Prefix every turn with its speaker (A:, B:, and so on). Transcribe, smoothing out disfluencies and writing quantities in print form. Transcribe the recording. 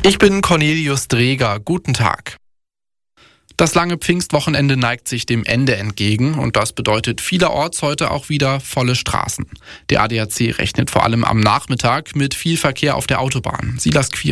A: Ich bin Cornelius Dreger. Guten Tag. Das lange Pfingstwochenende neigt sich dem Ende entgegen und das bedeutet vielerorts heute auch wieder volle Straßen. Der ADAC rechnet vor allem am Nachmittag mit viel Verkehr auf der Autobahn. Silas Quiring.